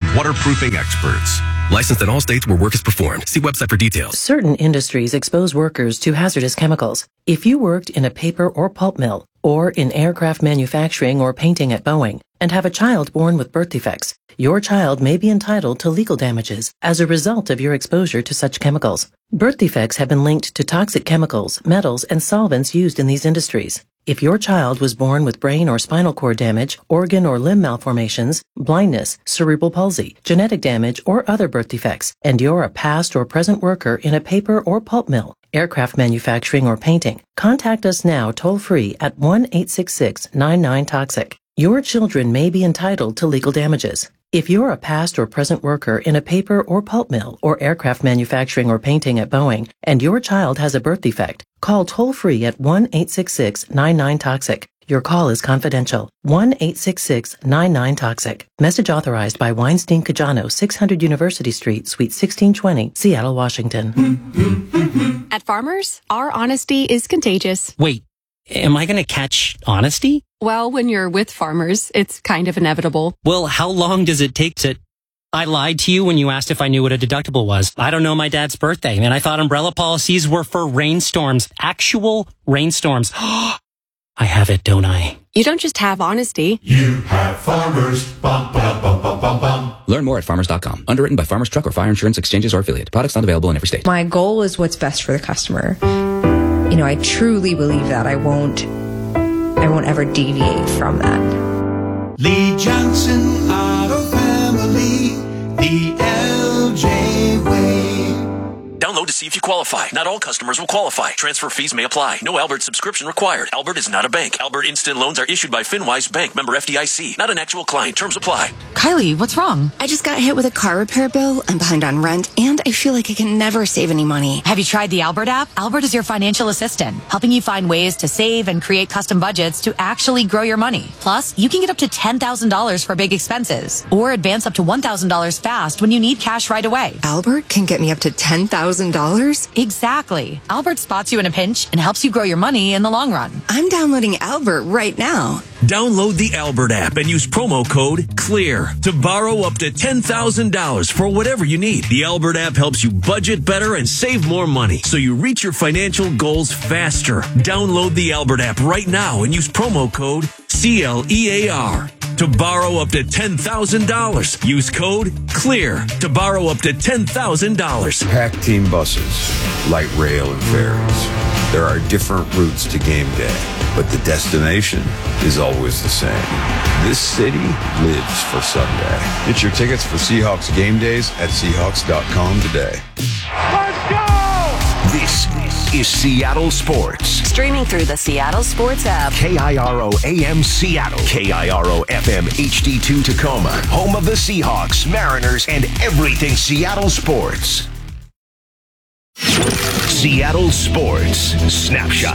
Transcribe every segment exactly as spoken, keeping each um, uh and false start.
waterproofing experts. Licensed in all states where work is performed. See website for details. Certain industries expose workers to hazardous chemicals. If you worked in a paper or pulp mill, or in aircraft manufacturing or painting at Boeing, and have a child born with birth defects, your child may be entitled to legal damages as a result of your exposure to such chemicals. Birth defects have been linked to toxic chemicals, metals, and solvents used in these industries. If your child was born with brain or spinal cord damage, organ or limb malformations, blindness, cerebral palsy, genetic damage, or other birth defects, and you're a past or present worker in a paper or pulp mill, aircraft manufacturing, or painting, contact us now toll-free at one eight six six nine nine toxic. Your children may be entitled to legal damages. If you're a past or present worker in a paper or pulp mill or aircraft manufacturing or painting at Boeing, and your child has a birth defect, call toll-free at one eight six six nine nine toxic. Your call is confidential. one eight six six nine nine toxic. Message authorized by Weinstein Cajano, six hundred University Street, Suite sixteen twenty, Seattle, Washington. At Farmers, our honesty is contagious. Wait, am I going to catch honesty? Well, when you're with Farmers, it's kind of inevitable. Well, how long does it take to... I lied to you when you asked if I knew what a deductible was. I don't know my dad's birthday, and I thought umbrella policies were for rainstorms. Actual rainstorms. I have it, don't I? You don't just have honesty. You have Farmers. Bum, bum, bum, bum, bum, bum. Learn more at farmers dot com. Underwritten by Farmers Truck or Fire Insurance Exchanges or Affiliate. Products not available in every state. My goal is what's best for the customer. You know, I truly believe that. I won't, I won't ever deviate from that. Lee Johnson Auto Family, the L J way. Download to see if you qualify. Not all customers will qualify. Transfer fees may apply. No Albert subscription required. Albert is not a bank. Albert Instant Loans are issued by FinWise Bank, member F D I C. Not an actual client. Terms apply. Kylie, what's wrong? I just got hit with a car repair bill. I'm behind on rent, and I feel like I can never save any money. Have you tried the Albert app? Albert is your financial assistant, helping you find ways to save and create custom budgets to actually grow your money. Plus, you can get up to ten thousand dollars for big expenses, or advance up to one thousand dollars fast when you need cash right away. Albert can get me up to ten thousand dollars? Exactly. Albert spots you in a pinch and helps you grow your money in the long run. I'm downloading Albert right now. Download the Albert app and use promo code CLEAR to borrow up to ten thousand dollars for whatever you need. The Albert app helps you budget better and save more money so you reach your financial goals faster. Download the Albert app right now and use promo code C L E A R to borrow up to ten thousand dollars. Use code CLEAR to borrow up to ten thousand dollars. Packed team buses, light rail and ferries. There are different routes to game day, but the destination is always the same. This city lives for Sunday. Get your tickets for Seahawks game days at Seahawks dot com today. Let's go! This is Seattle Sports. Streaming through the Seattle Sports app. K I R O A M Seattle. K I R O F M H D two Tacoma. Home of the Seahawks, Mariners, and everything Seattle sports. Seattle Sports Snapshot.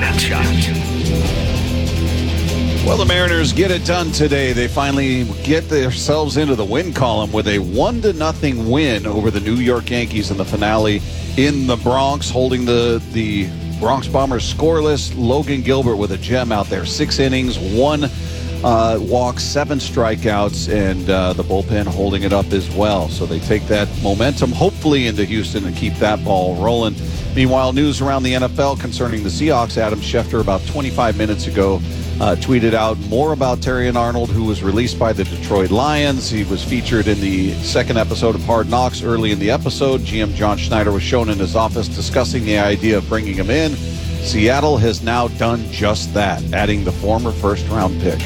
Well, the Mariners get it done today. They finally get themselves into the win column with a one to nothing win over the New York Yankees in the finale in the Bronx, holding the the Bronx Bombers scoreless. Logan Gilbert with a gem out there. Six innings, one uh, walk, seven strikeouts, and uh, the bullpen holding it up as well. So they take that momentum, hopefully, into Houston and keep that ball rolling. Meanwhile, news around the N F L concerning the Seahawks. Adam Schefter, about twenty-five minutes ago, uh, tweeted out more about Terrion Arnold, who was released by the Detroit Lions. He was featured in the second episode of Hard Knocks early in the episode. G M John Schneider was shown in his office discussing the idea of bringing him in. Seattle has now done just that, adding the former first-round pick.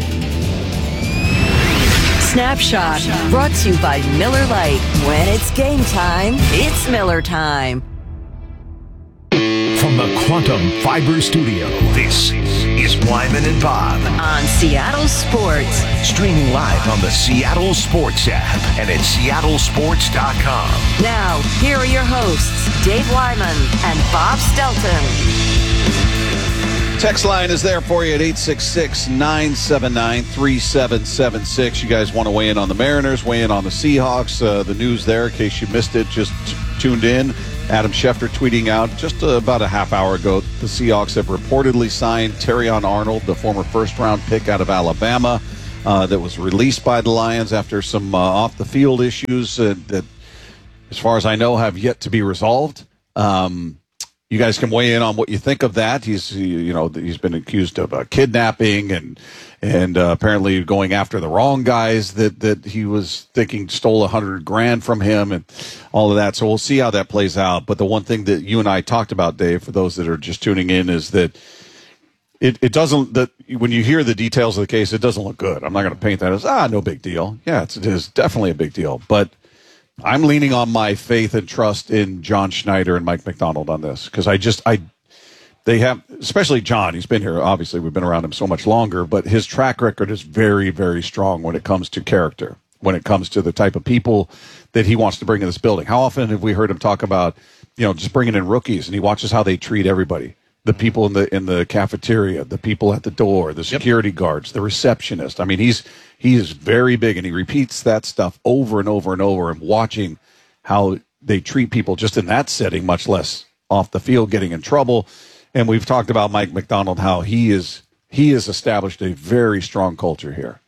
Snapshot, brought to you by Miller Lite. When it's game time, it's Miller time. From the Quantum Fiber Studio, this is Wyman and Bob. On Seattle Sports. Streaming live on the Seattle Sports app and at Seattle Sports dot com. Now, here are your hosts, Dave Wyman and Bob Stelton. Text line is there for you at eight six six, nine seven nine, three seven seven six. You guys want to weigh in on the Mariners, weigh in on the Seahawks. Uh, the news there, in case you missed it, just t- tuned in. Adam Schefter tweeting out just uh, about a half hour ago, the Seahawks have reportedly signed Terrion Arnold, the former first-round pick out of Alabama. uh, that was released by the Lions after some uh, off-the-field issues uh, that, as far as I know, have yet to be resolved. Um, you guys can weigh in on what you think of that. He's, you know, he's been accused of uh, kidnapping and and uh, apparently going after the wrong guys that, that he was thinking stole a hundred grand from him and all of that. So we'll see how that plays out. But the one thing that you and I talked about, Dave, for those that are just tuning in, is that it, it doesn't, that when you hear the details of the case, it doesn't look good. I'm not going to paint that as, ah, no big deal. Yeah, it's, it is definitely a big deal. But I'm leaning on my faith and trust in John Schneider and Mike Macdonald on this, because I just, I, they have, especially John, he's been here, obviously we've been around him so much longer, but his track record is very, very strong when it comes to character, when it comes to the type of people that he wants to bring in this building. How often have we heard him talk about, you know, just bringing in rookies, and he watches how they treat everybody, the people in the in the cafeteria, the people at the door, the security yep. guards, the receptionist. I mean, he's he is very big, and he repeats that stuff over and over and over, and watching how they treat people just in that setting, much less off the field getting in trouble. And we've talked about Mike Macdonald, how he is he has established a very strong culture here,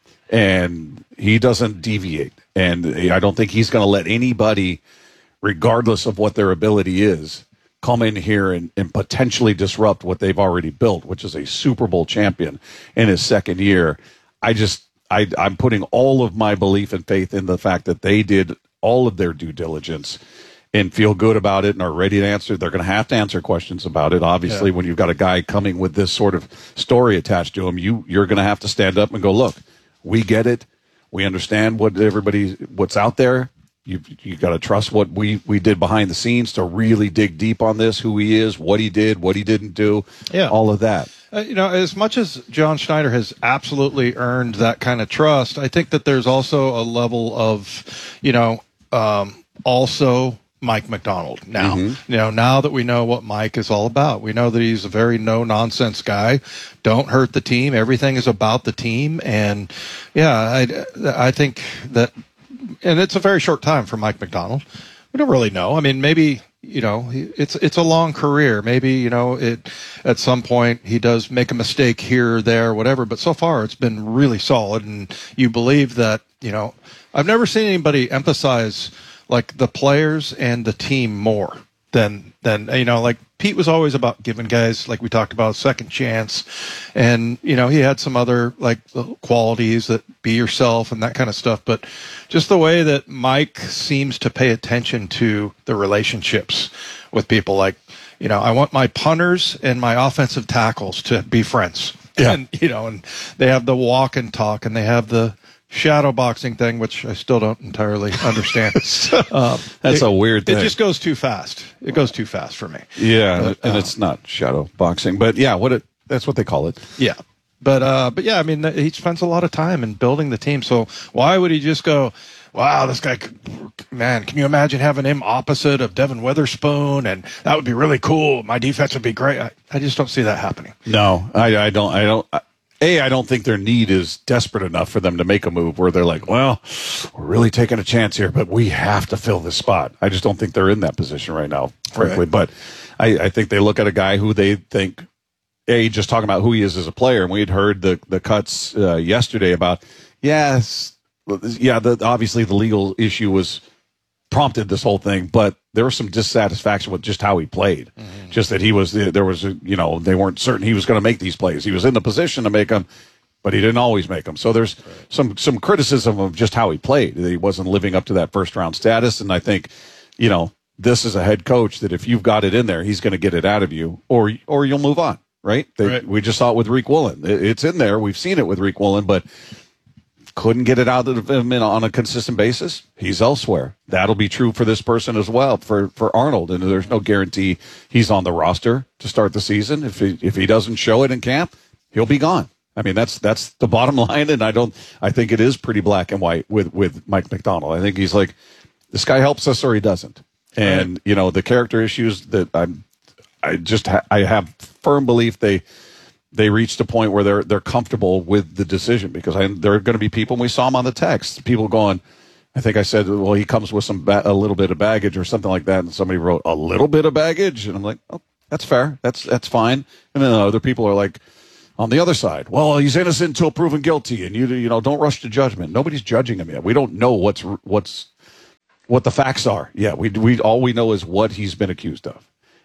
and he doesn't deviate. And I don't think he's going to let anybody, regardless of what their ability is, come in here and, and potentially disrupt what they've already built, which is a Super Bowl champion in his second year. I just I, I'm putting all of my belief and faith in the fact that they did all of their due diligence and feel good about it and are ready to answer. They're going to have to answer questions about it. Obviously, yeah. when you've got a guy coming with this sort of story attached to him, you, you're going to have to stand up and go, look, we get it. We understand what everybody, what's out there. You you got to trust what we, we did behind the scenes to really dig deep on this, who he is, what he did, what he didn't do, yeah. all of that. Uh, you know, as much as John Schneider has absolutely earned that kind of trust, I think that there's also a level of, you know, um, also Mike Macdonald now. Mm-hmm. You know, now that we know what Mike is all about, we know that he's a very no-nonsense guy. Don't hurt the team. Everything is about the team. And, yeah, I, I think that, and it's a very short time for Mike Macdonald. We don't really know. I mean, maybe, you know, it's it's a long career. Maybe, you know, it at some point he does make a mistake here or there, whatever. But so far it's been really solid. And you believe that, you know, I've never seen anybody emphasize like the players and the team more than, than, you know, like Pete was always about giving guys, like we talked about, a second chance. And, you know, he had some other like qualities that be yourself and that kind of stuff. But just the way that Mike seems to pay attention to the relationships with people, like, you know, I want my punters and my offensive tackles to be friends. Yeah. And, you know, and they have the walk and talk, and they have the shadow boxing thing, which I still don't entirely understand. uh, That's it, a weird thing. It just goes too fast. It goes too fast for me. Yeah, but, and uh, it's not shadow boxing, but yeah, what it that's what they call it. Yeah, but uh, but yeah, I mean, he spends a lot of time in building the team. So why would he just go, wow, this guy, man, can you imagine having him opposite of Devin Witherspoon? And that would be really cool. My defense would be great. I, I just don't see that happening. No, I, I don't. I don't. I, A, I don't think their need is desperate enough for them to make a move where they're like, well, we're really taking a chance here, but we have to fill this spot. I just don't think they're in that position right now, frankly. Right. But I, I think they look at a guy who they think, A, just talking about who he is as a player, and we had heard the, the cuts uh, yesterday about, yes, yeah, the, obviously the legal issue was prompted this whole thing, but there was some dissatisfaction with just how he played. Mm-hmm. Just that he was, there was, a, you know, they weren't certain he was going to make these plays. He was in the position to make them, but he didn't always make them. So there's right. some, some criticism of just how he played. He wasn't living up to that first round status. And I think, you know, this is a head coach that if you've got it in there, he's going to get it out of you, or, or you'll move on. Right. They, right. We just saw it with Rick Woolen. It, it's in there. We've seen it with Rick Woolen, but couldn't get it out of him on a consistent basis. He's elsewhere. That'll be true for this person as well, for, for Arnold. And there's no guarantee he's on the roster to start the season. If he, if he doesn't show it in camp, he'll be gone. I mean, that's, that's the bottom line. And I don't, I think it is pretty black and white with, with Mike Macdonald. I think he's like, this guy helps us or he doesn't. And, right. you know, the character issues that I'm, I just, ha- I have firm belief they, they reached a point where they're they're comfortable with the decision, because I, there are going to be people, and we saw them on the text, people going, I think I said, well, he comes with some ba- a little bit of baggage or something like that, and somebody wrote, a little bit of baggage? And I'm like, oh, that's fair. That's that's fine. And then other people are like, on the other side, well, he's innocent until proven guilty, and you you know don't rush to judgment. Nobody's judging him yet. We don't know what's what's what the facts are. Yeah, we we all we know is what he's been accused of,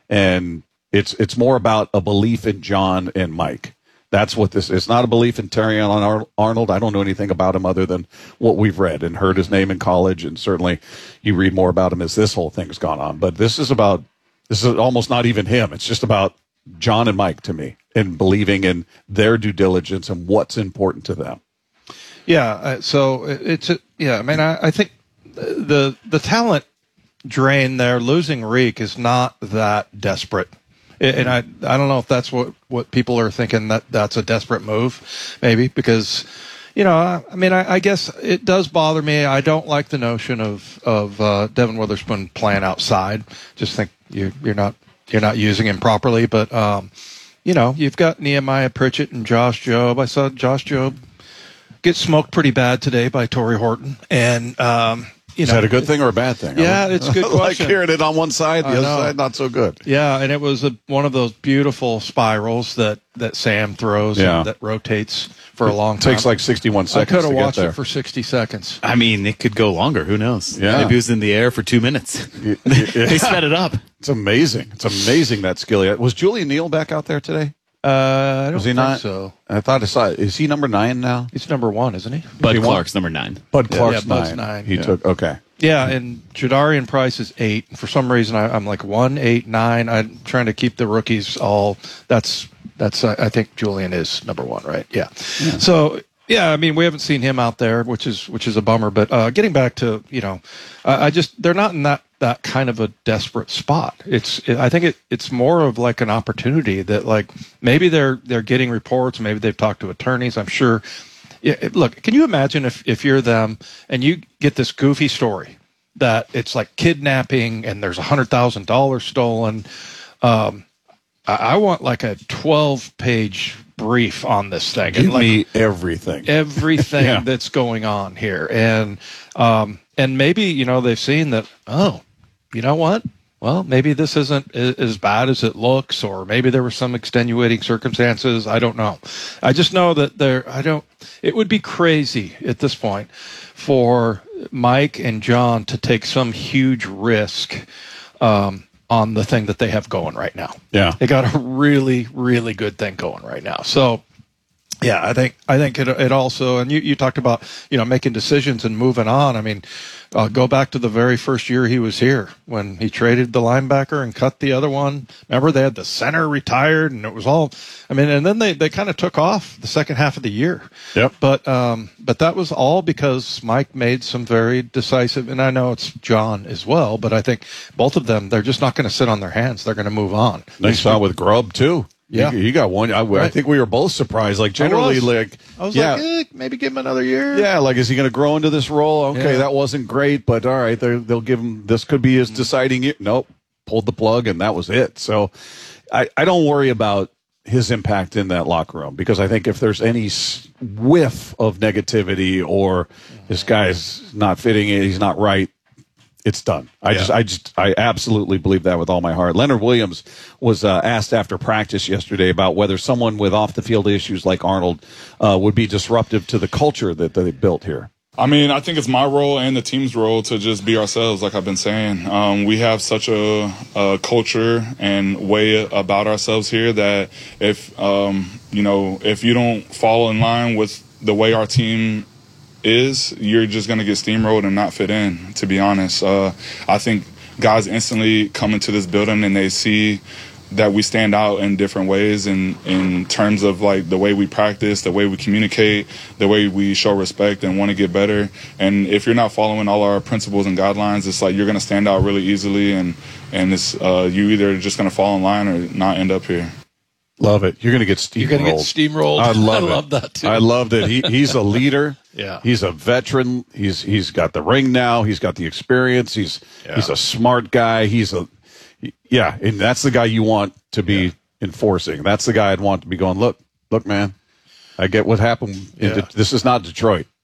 and it's it's more about a belief in John and Mike. That's what this is. It's not a belief in Terrion Arnold. I don't know anything about him other than what we've read and heard his name in college, and certainly you read more about him as this whole thing's gone on. But this is about this is almost not even him. It's just about John and Mike to me, and believing in their due diligence and what's important to them. Yeah. Uh, so it's a, yeah. I mean, I, I think the the talent drain there, losing Reek is not that desperate. And I I don't know if that's what, what people are thinking, that that's a desperate move, maybe, because, you know, I, I mean, I, I guess it does bother me. I don't like the notion of of uh, Devin Witherspoon playing outside. Just think you you're not you're not using him properly. But um, you know, you've got Nehemiah Pritchett and Josh Jobe. I saw Josh Jobe get smoked pretty bad today by Torrey Horton, and um, you Is know, that a good thing or a bad thing? Yeah, it's a good question. Like hearing it on one side, the I other know. side not so good. Yeah, and it was a, one of those beautiful spirals that, that Sam throws Yeah. and that rotates for a long It time. takes like sixty-one I seconds could to have get watched there. it for sixty seconds. I mean, it could go longer. Who knows? Yeah. Maybe it was in the air for two minutes. They sped it up. It's amazing. It's amazing that skill. Was Julian Neal back out there today? Uh, I don't Was he think not? so. I thought I saw. Is he number nine now? He's number one, isn't he? Bud He won? Clark's number nine. Bud Yeah, Clark's yeah, Bud's nine. nine. He Yeah. took. Okay. Yeah, and Jadarian Price is eight. For some reason, I, I'm like one, eight, nine. I'm trying to keep the rookies all. That's that's. I I think Julian is number one, right? Yeah. So yeah, I mean, we haven't seen him out there, which is which is a bummer. But uh, getting back to you know, I, I just they're not in that that kind of a desperate spot. It's it, I think it it's more of like an opportunity that like maybe they're they're getting reports, maybe they've talked to attorneys. I'm sure. Yeah, it- look, can you imagine if, if you're them and you get this goofy story that it's like kidnapping and there's one hundred thousand dollars stolen? Um, I, I want like a twelve-page brief on this thing. Give and like me everything. everything Yeah. that's going on here. And um, and maybe, you know, they've seen that, oh, you know what? Well, maybe this isn't a- as bad as it looks, or maybe there were some extenuating circumstances. I don't know. I just know that there, I don't, it would be crazy at this point for Mike and John to take some huge risk um, on the thing that they have going right now. Yeah. They got a really, really good thing going right now. So, yeah, I think I think it it also, and you, you talked about, you know, making decisions and moving on. I mean, uh, go back to the very first year he was here when he traded the linebacker and cut the other one. Remember, they had the center retired, and it was all. I mean, and then they, they kind of took off the second half of the year. Yep. But um, but that was all because Mike made some very decisive, and I know it's John as well, but I think both of them, they're just not going to sit on their hands. They're going to move on. Nice shot with Grubb too. Yeah. you, you got one. I, I Right. think we were both surprised. Like generally, I was. like I was yeah, like, eh, maybe give him another year. yeah. Like, is he going to grow into this role? Okay, Yeah. that wasn't great, but all right, they're- they'll give him. This could be his deciding year. Nope, pulled the plug, and that was it. So, I, I don't worry about his impact in that locker room, because I think if there's any s- whiff of negativity or this guy's not fitting it, he's not right, it's done. I Yeah. just, I just, I absolutely believe that with all my heart. Leonard Williams was uh, asked after practice yesterday about whether someone with off the field issues like Arnold uh, would be disruptive to the culture that they built here. I mean, I think it's my role and the team's role to just be ourselves, like I've been saying. Um, we have such a, a culture and way about ourselves here that if, um, you know, if you don't fall in line with the way our team is, you're just going to get steamrolled and not fit in, to be honest. Uh, I think guys instantly come into this building and they see that we stand out in different ways in, in terms of like the way we practice, the way we communicate, the way we show respect and want to get better. And if you're not following all our principles and guidelines, it's like you're going to stand out really easily, and, and it's uh, you either just going to fall in line or not end up here. Love it. You're going to get steamrolled. You're going to get steamrolled. I love I it. love that too. I love that. He, he's a leader. Yeah. He's a veteran. He's he's got the ring now. He's got the experience. He's Yeah. he's a smart guy. He's a yeah, and that's the guy you want to be Yeah. enforcing. That's the guy I'd want to be going, look, look, man, I get what happened. In Yeah. Det- this is not Detroit.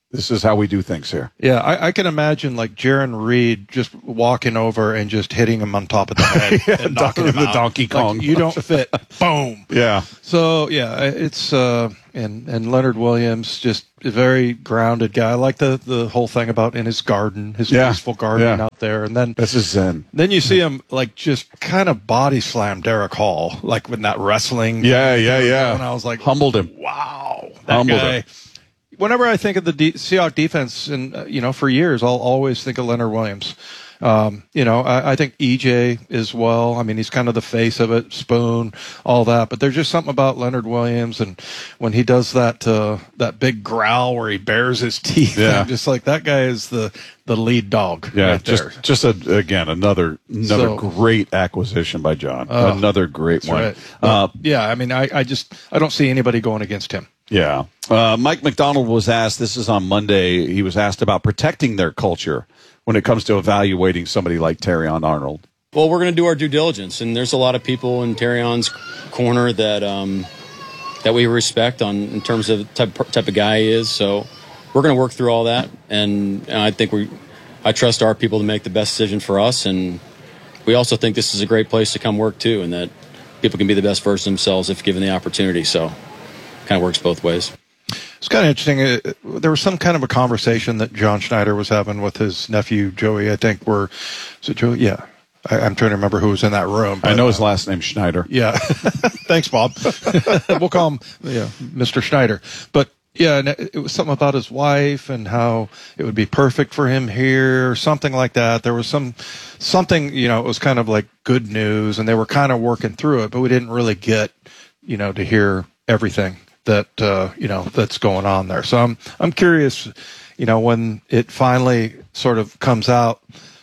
This is how we do things here. Yeah, I, I can imagine like Jaron Reed just walking over and just hitting him on top of the head yeah, and knocking him the out. Donkey Kong. Like, you don't fit. Boom. Yeah. So yeah, it's uh, and and Leonard Williams, just a very grounded guy. I like the the whole thing about in his garden, his Yeah. peaceful garden Yeah. out there, and then This is zen. then you see him like just kind of body slam Derek Hall, like with that wrestling. Yeah, yeah, yeah. And I was like, humbled him. wow, that Humbled guy. him. Whenever I think of the D- Seahawks defense, and uh, you know, for years, I'll always think of Leonard Williams. Um, you know, I, I think E J as well. I mean, he's kind of the face of it, Spoon, all that. But there's just something about Leonard Williams, and when he does that uh, that big growl where he bares his teeth, Yeah. I'm just like, that guy is the the lead dog. Yeah, right just there. just a, again another another So- great acquisition by John. Oh, another great That's one. right. Uh, But, yeah, I mean, I, I just I don't see anybody going against him. Yeah. Uh, Mike McDonald was asked, this is on Monday, he was asked about protecting their culture when it comes to evaluating somebody like Terrion Arnold. Well, we're going to do our due diligence, and there's a lot of people in Terrion's corner that um, that we respect on in terms of the type, type of guy he is. So we're going to work through all that, and, and I think we, I trust our people to make the best decision for us, and we also think this is a great place to come work too, and that people can be the best version of themselves if given the opportunity. So kind of works both ways. It's kind of interesting. Uh, there was some kind of a conversation that John Schneider was having with his nephew, Joey, I think, where, is it Joey? Yeah. I, I'm trying to remember who was in that room. I but, know his uh, last name's Schneider. Yeah. Thanks, Bob. We'll call him yeah, Mister Schneider. But, yeah, and it it was something about his wife and how it would be perfect for him here or something like that. There was some something, you know, it was kind of like good news, and they were kind of working through it, but we didn't really get, you know, to hear everything that uh, you know that's going on there. So I'm I'm curious, you know, when it finally sort of comes out,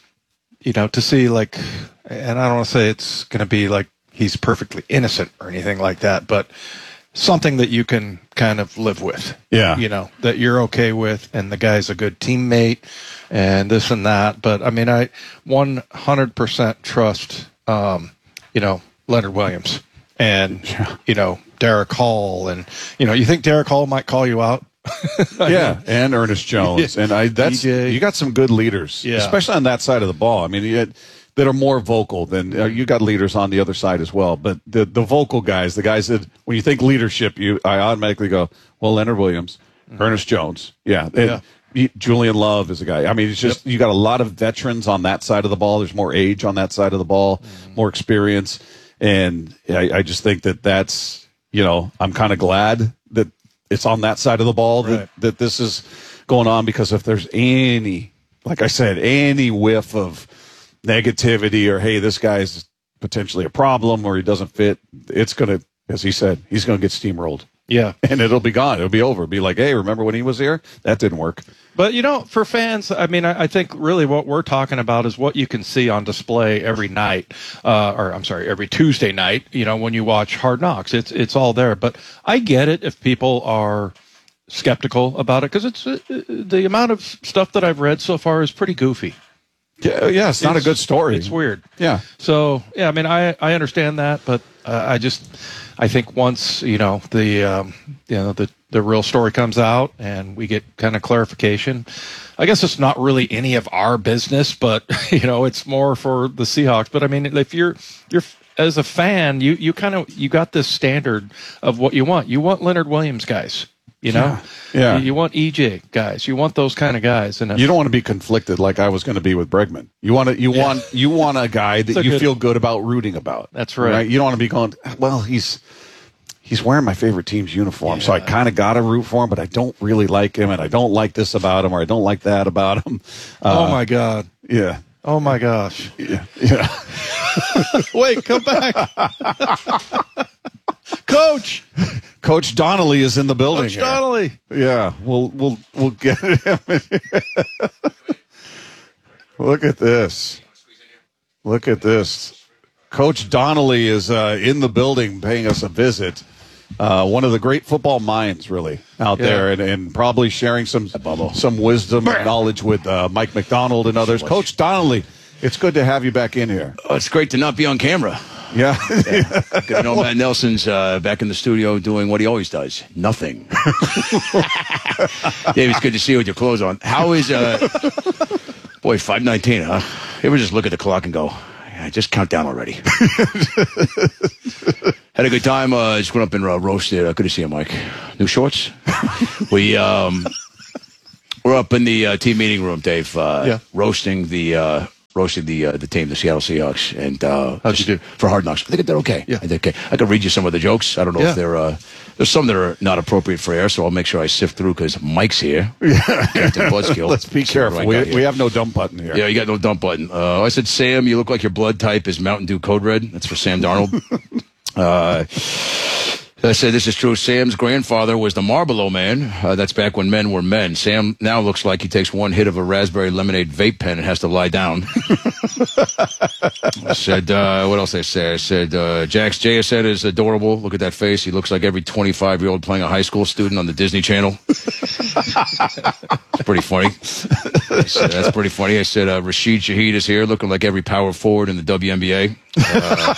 you know, to see like, and I don't want to say it's going to be like he's perfectly innocent or anything like that, but something that you can kind of live with. Yeah. You know, that you're okay with, and the guy's a good teammate and this and that. But I mean, I one hundred percent trust, um, you know, Leonard Williams and, you know, Derek Hall. And, you know, you think Derek Hall might call you out? Yeah, and Ernest Jones. Yeah. And I that's D J. you got some good leaders, Yeah. especially on that side of the ball. I mean, you had, that are more vocal than uh, you got leaders on the other side as well. But the the vocal guys, the guys that when you think leadership, you I automatically go, well, Leonard Williams, mm-hmm. Ernest Jones, yeah, and Yeah. he- Julian Love is a guy. I mean, it's just Yep. you got a lot of veterans on that side of the ball. There's more age on that side of the ball, Mm-hmm. more experience, and I, I just think that that's you know I'm kind of glad that it's on that side of the ball that, Right. that this is going on, because if there's any, like I said, any whiff of negativity or, hey, this guy's potentially a problem or he doesn't fit, it's going to, as he said, he's going to get steamrolled. Yeah. And it'll be gone. It'll be over. It'll be like, hey, remember when he was here? That didn't work. But, you know, for fans, I mean, I, I think really what we're talking about is what you can see on display every night, uh, or I'm sorry, every Tuesday night, you know, when you watch Hard Knocks. It's it's all there. But I get it if people are skeptical about it, because it's uh, the amount of stuff that I've read so far is pretty goofy. Yeah, yeah it's not a good story. It's weird. Yeah. So, yeah, I mean, I, I understand that, but uh, I just, I think once, you know, the, um, you know, the, the real story comes out and we get kind of clarification, I guess it's not really any of our business, but, you know, it's more for the Seahawks. But I mean, if you're, you're, as a fan, you, you kind of, you got this standard of what you want. You want Leonard Williams guys. You know, Yeah. You, you want E J guys. You want those kind of guys. And if, You don't want to be conflicted like I was going to be with Bregman. You want to, you Yeah. want, you want a guy that It's a you good- feel good about rooting about. That's right. You don't want to be going, well, he's, he's wearing my favorite team's uniform, so I kind of got to root for him, but I don't really like him, and I don't like this about him, or I don't like that about him. oh Uh, my God. Yeah. Oh my gosh. Yeah. Yeah. Wait, come back. Coach. Coach Donnelly is in the building. Coach here. Donnelly. Yeah, we'll we'll we'll get him in here. Look at this. Look at this. Coach Donnelly is uh, in the building paying us a visit. Uh, one of the great football minds, really, out Yeah. there, and, and probably sharing some some wisdom and knowledge with uh, Mike McDonald and others. Coach Donnelly, it's good to have you back in here. Oh, it's great to not be on camera. Yeah. yeah. Good to know Matt Nelson's uh, back in the studio doing what he always does. Nothing. Dave, it's good to see you with your clothes on. How is, uh, boy, five nineteen, huh? You ever just look at the clock and go, yeah, just count down already. Had a good time. Uh, just went up and uh, roasted. Uh, good to see you, Mike. New shorts? we, um, we're up in the uh, team meeting room, Dave, uh, yeah. roasting the, uh, roasted the uh, the team, the Seattle Seahawks, and uh, how'd you do for Hard Knocks? I think I did okay. Yeah, I did okay. I could read you some of the jokes. I don't know yeah. if they're uh, there's some that are not appropriate for air, so I'll make sure I sift through because Mike's here. Yeah. Captain Buzzkill. Let's be careful. We, we have no dump button here. Yeah, you got no dump button. Uh, I said, Sam, you look like your blood type is Mountain Dew Code Red. That's for Sam Darnold. uh, I said, this is true. Sam's grandfather was the Marlboro Man. Uh, that's back when men were men. Sam now looks like he takes one hit of a raspberry lemonade vape pen and has to lie down. I said, uh, what else did I say? I said, uh, Jax J S N is adorable. Look at that face. He looks like every twenty-five-year-old playing a high school student on the Disney Channel. It's pretty funny. I said, that's pretty funny. I said, uh, Rashid Shaheed is here, looking like every power forward in the W N B A. Uh,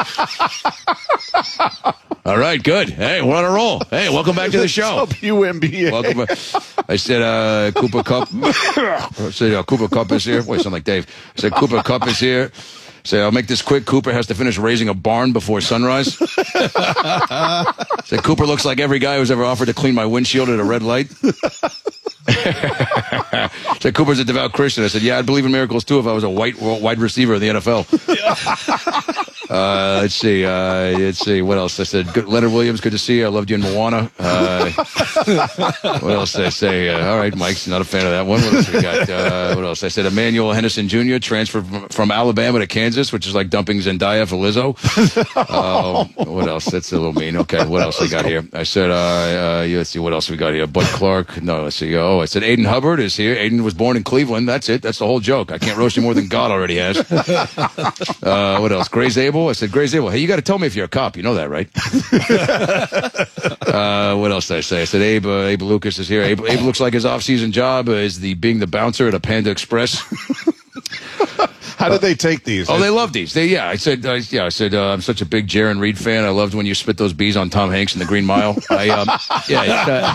all right, good. Hey, we're on a roll. Hey, welcome back to the show. W N B A. Welcome back. I said, uh, Cooper Kupp. I said, uh, Cooper Kupp is here. Wait, sound like Dave. I said, Cooper Kupp is here. Say, I'll make this quick. Cooper has to finish raising a barn before sunrise. Say, Cooper looks like every guy who's ever offered to clean my windshield at a red light. Said, Cooper's a devout Christian. I said, yeah, I'd believe in miracles too if I was a white wide receiver in the N F L. Uh, let's see. Uh, let's see. What else? I said, good, Leonard Williams, good to see you. I loved you in Moana. Uh, what else did I say? Uh, all right, Mike's not a fan of that one. What else we got? Uh, what else? I said, Emmanuel Henderson Junior transferred from, from Alabama to Kansas, which is like dumping Zendaya for Lizzo. Uh, what else? That's a little mean. Okay, what else we got here? I said, uh, uh, let's see. What else we got here? Bud Clark. No, let's see. Oh, I said, Aiden Hubbard is here. Aiden was born in Cleveland. That's it. That's the whole joke. I can't roast you more than God already has. Uh, what else? Gray Zabel. I said, Gray Zabel, hey, you got to tell me if you're a cop. You know that, right? uh, what else did I say? I said, Abe, uh, Abe Lucas is here. Abe, Abe looks like his off-season job is the being the bouncer at a Panda Express. How did they take these? Oh, they love these. They, yeah, I said, uh, yeah, I said, uh, I'm such a big Jaron Reed fan. I loved when you spit those bees on Tom Hanks in The Green Mile. I, um, yeah,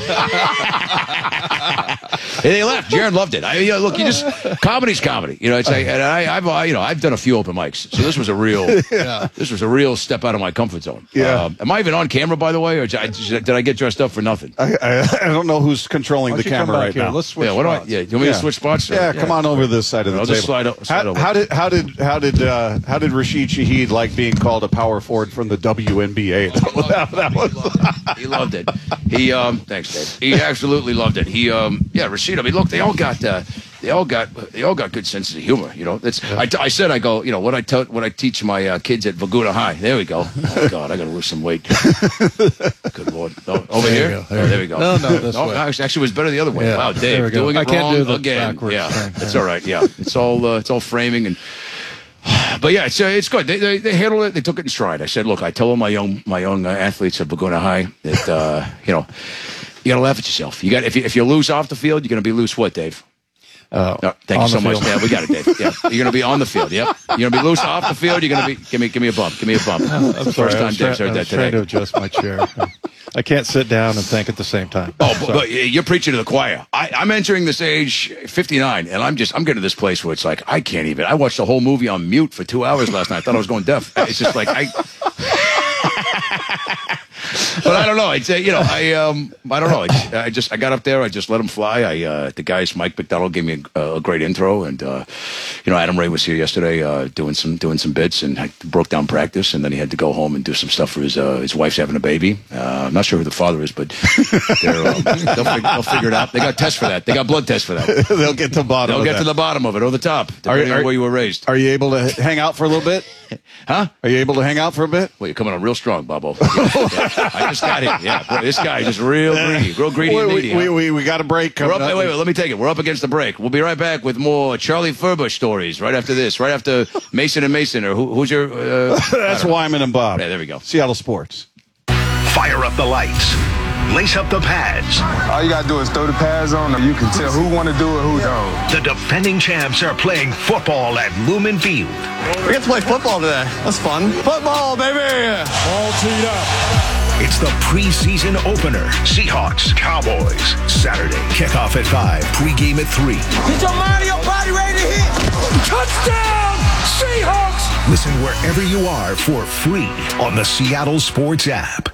uh, they laughed. Jaron loved it. I, you know, look, you just comedy's comedy. You know, it's like, and I, I've, uh, you know, I've done a few open mics, so this was a real, yeah. this was a real step out of my comfort zone. Yeah. Um, am I even on camera, by the way, or did I, did I get dressed up for nothing? I, I, I don't know who's controlling the camera right here? now. Let's switch yeah, what spots. do I? Yeah, you want me yeah. to switch spots? Yeah, yeah, come on over this side of the I'll table. Just slide, slide how, over. how did how did how did uh, how did Rashid Shaheed like being called a power forward from the W N B A? That, that was, he loved it. He um, thanks, Dave. He absolutely loved it. He um, yeah, Rashid. I mean, look, they all got. Uh, They all got they all got good senses of humor, you know. That's yeah. I, I said I go, you know, what I tell what I teach my uh, kids at Laguna High. There we go. Oh God, I got to lose some weight. Good Lord, oh, over there here. There, oh, there we go. No, no, this no, way. Actually, it was better the other way. Yeah. Wow, Dave, doing I it can't wrong do the again. backwards Yeah, thing. it's all right. Yeah, it's all uh, it's all framing and. But yeah, it's uh, it's good. They, they they handled it. They took it in stride. I said, look, I tell all my young my young uh, athletes at Laguna High that uh, you know you got to laugh at yourself. You got if you, if you lose off the field, you're going to be loose. What, Dave? Uh, no, thank you so much. Yeah, we got it, Dave. Yeah, you're gonna be on the field. Yep, you're gonna be loose off the field. You're gonna be give me give me a bump. Give me a bump. I'm First sorry, time I was, Dave's try, heard I that was today. trying to adjust my chair. I can't sit down and think at the same time. Oh, but, but you're preaching to the choir. I, I'm entering this age, fifty-nine, and I'm just I'm getting to this place where it's like I can't even. I watched the whole movie on mute for two hours last night. I thought I was going deaf. It's just like I. But I don't know. I'd say, you know, I um, I don't know. I, I just I got up there. I just let him fly. I uh, the guys, Mike McDonald gave me a, a great intro, and uh, you know, Adam Ray was here yesterday uh, doing some doing some bits, and I broke down practice, and then he had to go home and do some stuff for his uh, his wife's having a baby. Uh, I'm not sure who the father is, but they're, um, they'll, fig- they'll figure it out. They got tests for that. They got blood tests for that. They'll get to the bottom. They'll of get that. to the bottom of it or the top, depending are, are, on where you were raised. Are you able to hang out for a little bit? Huh? Are you able to hang out for a bit? Well, you're coming on real strong, Bobo. Yeah, yeah. I just got it. Yeah, boy, this guy is just real greedy, real greedy we, and needy. We, huh? we, we, we got a break coming We're up, up. wait, wait, wait, let me take it. We're up against the break. We'll be right back with more Charlie Furbush stories right after this, right after Mason and Mason, or who, who's your... Uh, That's Wyman and Bob. Yeah, there we go. Seattle Sports. Fire up the lights. lace up the pads. All you got to do is throw the pads on, and you can tell who want to do it, who don't. The defending champs are playing football at Lumen Field. We get to play football today. That's fun. Football, baby! All teed up. It's the preseason opener. Seahawks, Cowboys. Saturday, kickoff at five, pregame at three. Get your mind and your body ready to hit. Touchdown, Seahawks! Listen wherever you are for free on the Seattle Sports app.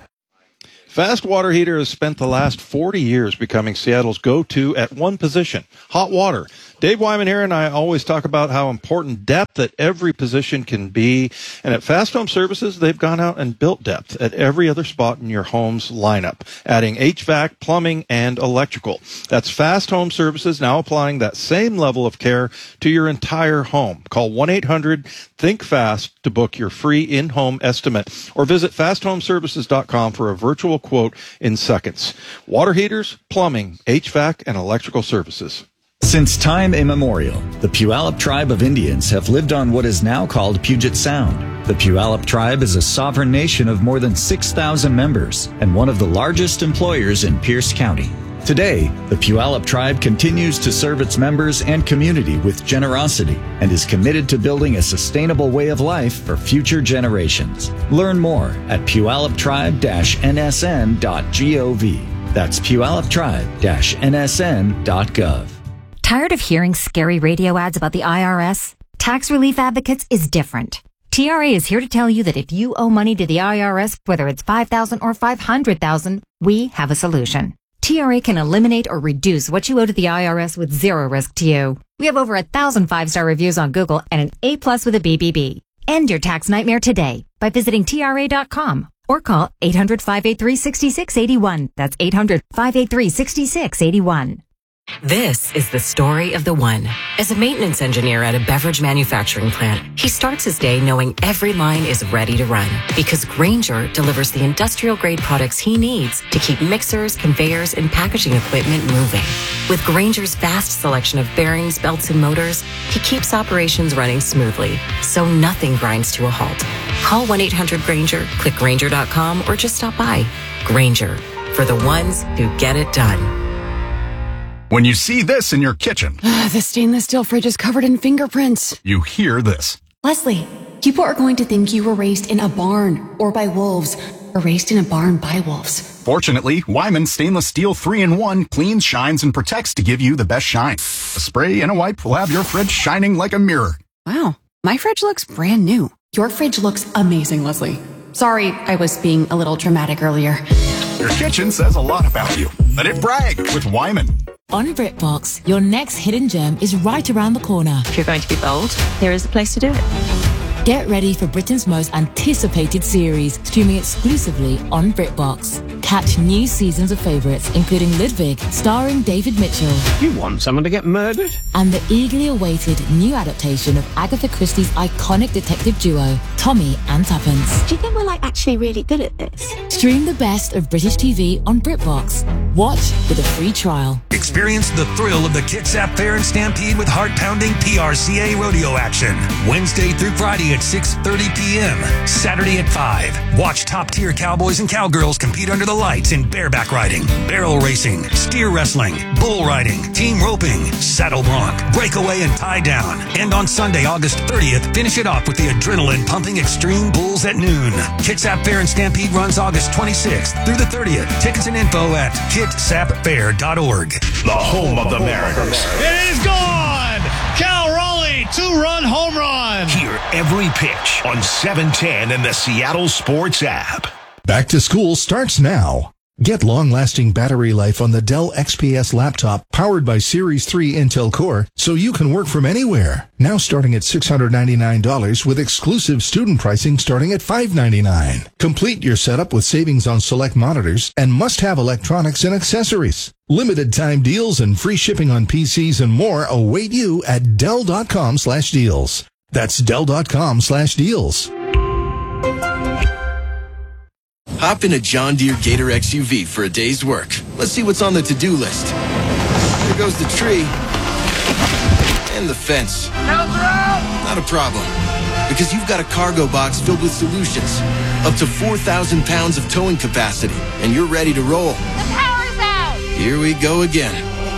Fast Water Heater has spent the last forty years becoming Seattle's go-to at one position, hot water. Dave Wyman here, and I always talk about how important depth at every position can be. And at Fast Home Services, they've gone out and built depth at every other spot in your home's lineup, adding H V A C, plumbing, and electrical. That's Fast Home Services now applying that same level of care to your entire home. Call one eight hundred think fast to book your free in-home estimate, or visit fast home services dot com for a virtual quote in seconds. Water heaters, plumbing, H V A C, and electrical services. Since time immemorial, the Puyallup tribe of Indians have lived on what is now called Puget Sound. The Puyallup tribe is a sovereign nation of more than six thousand members and one of the largest employers in Pierce County. Today, the Puyallup tribe continues to serve its members and community with generosity and is committed to building a sustainable way of life for future generations. Learn more at puyallup tribe dash n s n dot gov. That's puyallup tribe dash n s n dot gov. Tired of hearing scary radio ads about the I R S? Tax Relief Advocates is different. T R A is here to tell you that if you owe money to the I R S, whether it's five thousand dollars or five hundred thousand dollars, we have a solution. T R A can eliminate or reduce what you owe to the I R S with zero risk to you. We have over a thousand five-star reviews on Google and an A plus with a B B B. End your tax nightmare today by visiting T R A dot com or call eight hundred, five eight three, six six eight one. That's eight hundred, five eight three, six six eight one. This is the story of the one. As a maintenance engineer at a beverage manufacturing plant, he starts his day knowing every line is ready to run because Grainger delivers the industrial-grade products he needs to keep mixers, conveyors, and packaging equipment moving. With Grainger's vast selection of bearings, belts, and motors, he keeps operations running smoothly, so nothing grinds to a halt. Call one eight hundred Grainger, click Grainger dot com, or just stop by. Grainger, for the ones who get it done. When you see this in your kitchen, The stainless steel fridge is covered in fingerprints. you hear this. Leslie, people are going to think you were raised in a barn or by wolves or raised in a barn by wolves. Fortunately, Wyman Stainless Steel three in one cleans, shines, and protects to give you the best shine. A spray and a wipe will have your fridge shining like a mirror. Wow, my fridge looks brand new. Your fridge looks amazing, Leslie. Sorry, I was being a little dramatic earlier. Your kitchen says a lot about you. Let it brag with Wyman. On BritBox, your next hidden gem is right around the corner. If you're going to be bold, here is the place to do it. Get ready for Britain's most anticipated series, streaming exclusively on BritBox. Catch new seasons of favourites, including Ludwig, starring David Mitchell. You want someone to get murdered? And the eagerly awaited new adaptation of Agatha Christie's iconic detective duo, Tommy and Tuppence. Do you think we're like actually really good at this? Stream the best of British T V on BritBox. Watch with a free trial. Experience the thrill of the Kitsap Fair and Stampede with heart-pounding P R C A rodeo action. Wednesday through Friday at six thirty p.m. Saturday at five. Watch top-tier cowboys and cowgirls compete under the lights in bareback riding, barrel racing, steer wrestling, bull riding, team roping, saddle bronc, breakaway, and tie down. And on Sunday, August thirtieth, finish it off with the adrenaline-pumping Extreme Bulls at noon. Kitsap Fair and Stampede runs August twenty-sixth through the thirtieth. Tickets and info at kitsap fair dot org. The home of the Mariners. It is gone! Cal Raleigh, two-run home run! Hear every pitch on seven ten and the Seattle Sports app. Back to school starts now. Get long-lasting battery life on the Dell X P S laptop powered by Series three Intel Core so you can work from anywhere. Now starting at six hundred ninety-nine dollars with exclusive student pricing starting at five hundred ninety-nine dollars. Complete your setup with savings on select monitors and must-have electronics and accessories. Limited time deals and free shipping on P Cs and more await you at Dell dot com slash deals. That's Dell dot com slash deals. Hop in a John Deere Gator X U V for a day's work. Let's see what's on the to-do list. There goes the tree. And the fence. Not a problem. Because you've got a cargo box filled with solutions. Up to four thousand pounds of towing capacity, and you're ready to roll. The power's out! Here we go again.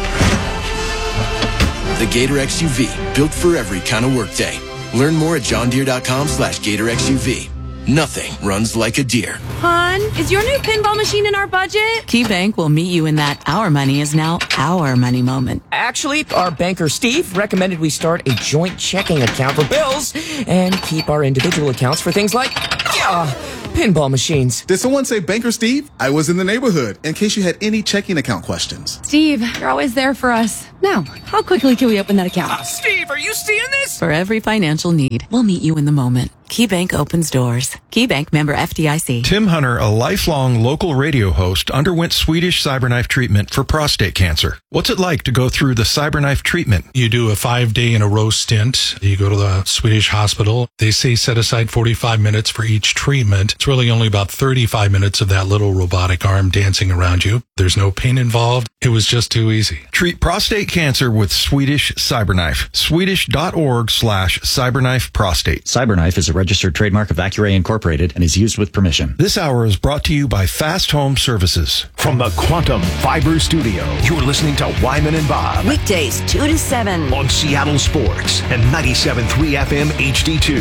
The Gator X U V, built for every kind of workday. Learn more at johndeere.com slash Gator X U V. Nothing runs like a deer. Hon, is your new pinball machine in our budget? KeyBank will meet you in that our money is now our money moment. Actually, our banker Steve recommended we start a joint checking account for bills and keep our individual accounts for things like uh, pinball machines. Did someone say Banker Steve? I was in the neighborhood in case you had any checking account questions. Steve, you're always there for us. Now, how quickly can we open that account? Uh, Steve, are you seeing this? For every financial need, we'll meet you in the moment. KeyBank opens doors. KeyBank member F D I C. Tim Hunter, a lifelong local radio host, underwent Swedish CyberKnife treatment for prostate cancer. What's it like to go through the CyberKnife treatment? You do a five-day in a row stint. You go to the Swedish hospital. They say set aside forty-five minutes for each treatment. It's really only about thirty-five minutes of that little robotic arm dancing around you. There's no pain involved. It was just too easy. Treat prostate cancer with Swedish CyberKnife. Swedish.org slash CyberKnife prostate. CyberKnife is a registered trademark of Accuray Incorporated and is used with permission. This hour is brought to you by Fast Home Services. From the Quantum Fiber Studio, you're listening to Wyman and Bob. Weekdays, two to seven. On Seattle Sports and ninety-seven point three F M H D two.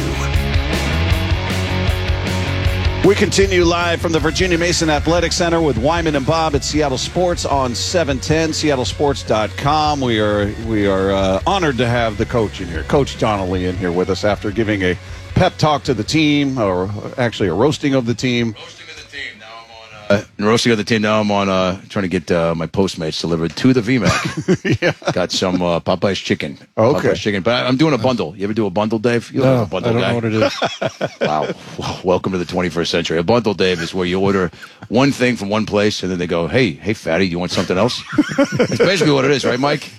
We continue live from the Virginia Mason Athletic Center with Wyman and Bob at Seattle Sports on seven ten, seattle sports dot com. We are we are uh, honored to have the coach in here, Coach Donnelly, in here with us after giving a pep talk to the team, or actually a roasting of the team. Uh, roasting of the team. Now I'm on uh, trying to get uh, my Postmates delivered to the V MAC. Yeah. Got some uh, Popeye's chicken. Okay. Popeye's chicken. But I, I'm doing a bundle. You ever do a bundle, Dave? You No, a bundle I don't guy? know what it is. Wow. Well, welcome to the twenty-first century. A bundle, Dave, is where you order one thing from one place, and then they go, hey, hey, fatty, you want something else? That's basically what it is, right, Mike?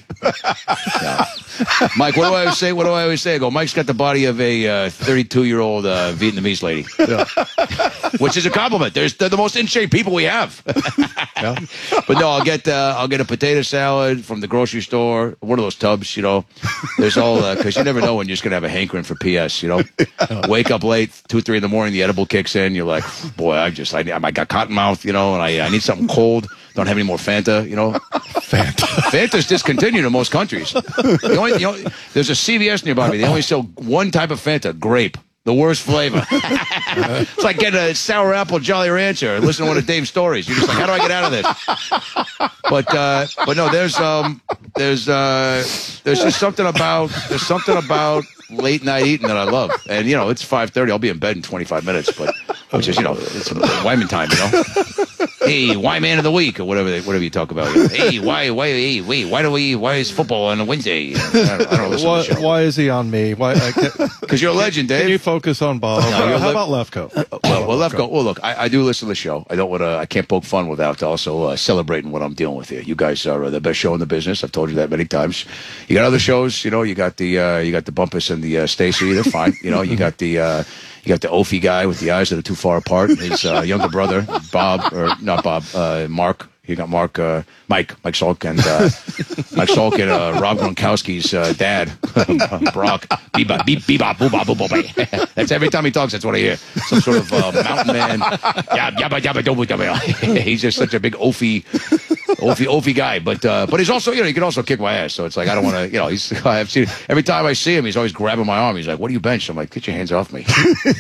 Yeah. Mike, what do I always say? What do I always say? I go, Mike's got the body of a uh, thirty-two-year-old uh, Vietnamese lady. Yeah. Which is a compliment. There's, they're the most in-shape people we have. Yeah. But no, I'll get uh, I'll get a potato salad from the grocery store, one of those tubs, you know. There's all, because uh, you never know when you're just going to have a hankering for P S, you know. Wake up late, two, three in the morning, the edible kicks in. You're like, boy, I just, I, I got cotton mouth, you know, and I, I need something cold. Don't have any more Fanta, you know. Fanta. Fanta's discontinued in most countries. The only, the only, there's a C V S nearby me. They only sell one type of Fanta, grape. The worst flavor. It's like getting a sour apple Jolly Rancher and listening to one of Dave's stories. You're just like, how do I get out of this? But uh, but no, there's um there's uh there's just something about there's something about late night eating that I love. And you know, it's five thirty. I'll be in bed in twenty-five minutes, but which is, you know, it's Wyman time, you know. Hey, why man of the week or whatever they, whatever you talk about. Hey, why why hey, wait, why do we why is football on a Wednesday? I don't, I don't listen why, to the show. why is he on me? Why? Because you're a legend, Dave. Can you focus on Bob? No, How li- about Lefko? Well, well, Lefko. Well, look, I, I do listen to the show. I don't want to. I can't poke fun without also uh, celebrating what I'm dealing with here. You guys are uh, the best show in the business. I've told you that many times. You got other shows. You know, you got the uh, you got the Bumpus and the uh, Stacy. They're fine. You know, you got the. Uh, You got the Ophi guy with the eyes that are too far apart. His uh, younger brother, Bob, or not Bob, uh, Mark. You got Mark, uh, Mike, Mike Salk, and uh, Mike Salk and uh, Rob Gronkowski's uh, dad, Brock. Bebop, beep, bebop, boobop, boobop. That's every time he talks. That's what I hear. Some sort of uh, mountain man. Yab, yabba, yabba, dobu, dobu. He's just such a big Ophi, Ophi, Ophi guy. But uh, but he's also, you know, he can also kick my ass. So it's like I don't want to, you know. He's I've seen every time I see him, he's always grabbing my arm. He's like, "What do you bench?" I'm like, "Get your hands off me." You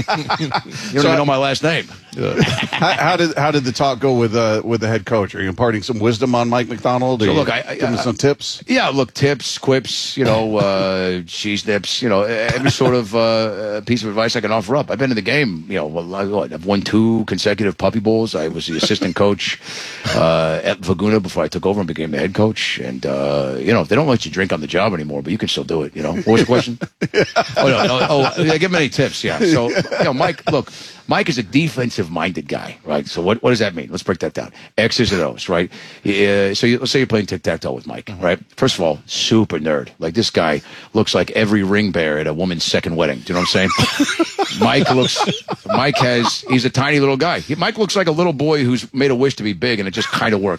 don't So even know my last name. how, how did how did the talk go with uh, with the head coach? Are you imparting some wisdom on Mike McDonald? Are So you look, I, I giving him some tips. Yeah, look, tips, quips, you know, uh, cheese nips, you know, every sort of uh, piece of advice I can offer up. I've been in the game, you know, well, I, what, I've won two consecutive Puppy Bowls. I was the assistant coach uh, at Laguna before I took over and became the head coach. And, uh, you know, they don't let you drink on the job anymore, but you can still do it, you know. What was the question? Oh, no, no, oh, yeah, give him any tips, yeah. So, you know, Mike, look, Mike is a defensive-minded guy, right? So what, what does that mean? Let's break that down. X's and O's, right? Uh, so you, let's say you're playing tic-tac-toe with Mike, mm-hmm. right? First of all, super nerd. Like, this guy looks like every ring bearer at a woman's second wedding. Do you know what I'm saying? Mike looks, Mike has, he's a tiny little guy. He, Mike looks like a little boy who's made a wish to be big, and it just kind of worked.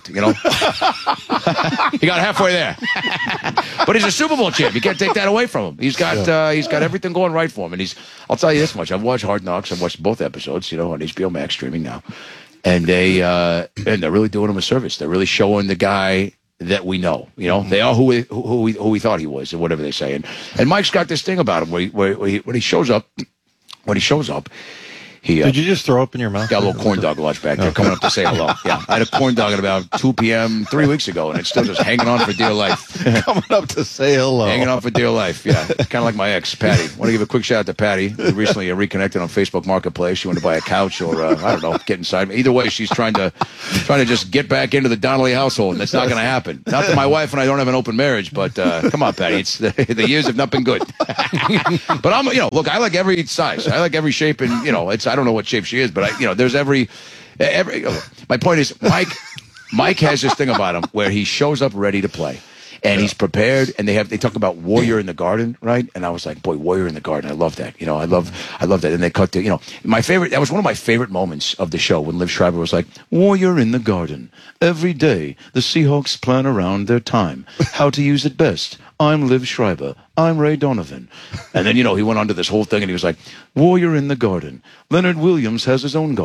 you know. He got halfway there. But he's a Super Bowl champ. You can't take that away from him. He's got uh, he's got everything going right for him. And he's I'll tell you this much. I've watched Hard Knocks. I've watched both episodes, you know, on H B O Max streaming now. And they uh, and they're really doing him a service. They're really showing the guy that we know, you know, they are who we, who we, who we thought he was, or whatever they say. And, and Mike's got this thing about him where, he, where, where he, when he shows up, when he shows up, he uh, did you just throw up in your mouth? Got a little corn dog lunch back there, okay. Coming up to say hello. Yeah, I had a corn dog at about two p.m. three weeks ago, and it's still just hanging on for dear life. Coming up to say hello, hanging on for dear life. Yeah, kind of like my ex, Patty. Want to give a quick shout out to Patty. We recently reconnected on Facebook Marketplace. She wanted to buy a couch, or uh, I don't know, get inside me. Either way, she's trying to trying to just get back into the Donnelly household, and that's not going to happen. Not that my wife and I don't have an open marriage, but uh, come on, Patty. It's the, the years have not been good. But I'm, you know, look, I like every size. I like every shape, and you know, it's I don't know what shape she is. But I, you know, there's every, every. My point is, Mike, Mike has this thing about him where he shows up ready to play, and he's prepared. And they have they talk about Warrior in the Garden, right? And I was like, boy, Warrior in the Garden, I love that. You know, I love, I love that. And they cut to, you know, my favorite. That was one of my favorite moments of the show when Liv Schreiber was like, Warrior in the Garden. Every day, the Seahawks plan around their time, how to use it best. I'm Liv Schreiber. I'm Ray Donovan. And then, you know, he went on to this whole thing, and he was like, Warrior in the Garden. Leonard Williams has his own garden.